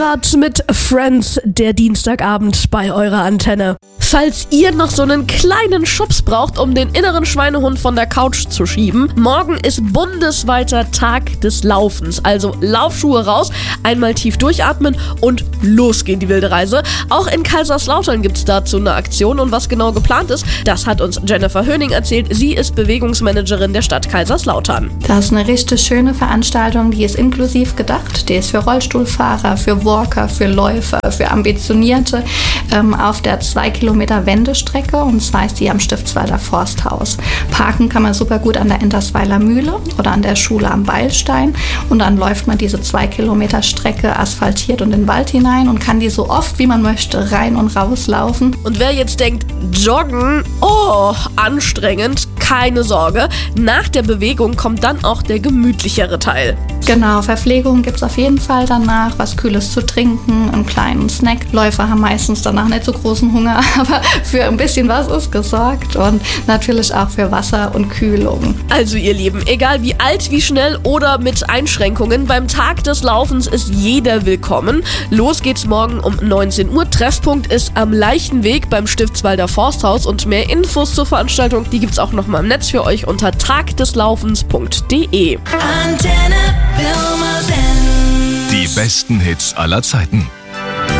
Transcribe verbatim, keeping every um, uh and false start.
Mit Friends, der Dienstagabend bei eurer Antenne. Falls ihr noch so einen kleinen Schubs braucht, um den inneren Schweinehund von der Couch zu schieben, morgen ist bundesweiter Tag des Laufens. Also Laufschuhe raus, einmal tief durchatmen und los geht die wilde Reise. Auch in Kaiserslautern gibt es dazu eine Aktion und was genau geplant ist, das hat uns Jennifer Höning erzählt. Sie ist Bewegungsmanagerin der Stadt Kaiserslautern. Das ist eine richtig schöne Veranstaltung, die ist inklusiv gedacht. Die ist für Rollstuhlfahrer, für Walker, für Läufer, für Ambitionierte ähm, auf der zwei Kilometer Wendestrecke, und zwar ist die am Stiftswalder Forsthaus. Parken kann man super gut an der Entersweiler Mühle oder an der Schule am Beilstein, und dann läuft man diese zwei Kilometer Strecke asphaltiert und in den Wald hinein und kann die so oft wie man möchte rein und raus laufen. Und wer jetzt denkt, Joggen, oh, anstrengend, keine Sorge. Nach der Bewegung kommt dann auch der gemütlichere Teil. Genau, Verpflegung gibt es auf jeden Fall danach, was Kühles zu trinken, einen kleinen Snack. Läufer haben meistens danach nicht so großen Hunger, aber für ein bisschen was ist gesorgt und natürlich auch für Wasser und Kühlung. Also ihr Lieben, egal wie alt, wie schnell oder mit Einschränkungen, beim Tag des Laufens ist jeder willkommen. Los geht's morgen um neunzehn Uhr. Treffpunkt ist am Leichtenweg beim Stiftswalder Forsthaus und mehr Infos zur Veranstaltung, die gibt's auch nochmal im Netz für euch unter tagdeslaufens punkt de. Die besten Hits aller Zeiten.